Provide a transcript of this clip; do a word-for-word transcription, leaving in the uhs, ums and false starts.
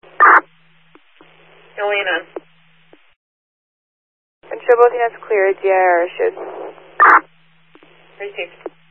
Elena. Control both units clear. D I R issued. Received.